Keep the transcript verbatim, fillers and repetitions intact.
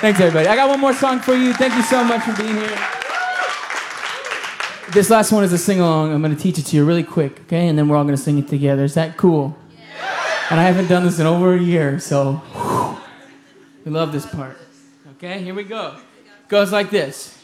Thanks, everybody. I got one more song for you. Thank you so much for being here. This last one is a sing-along. I'm going to teach it to you really quick, okay? And then we're all going to sing it together. Is that cool? Yeah. And I haven't done this in over a year, so whew, we love this part. Okay, here we go. It goes like this.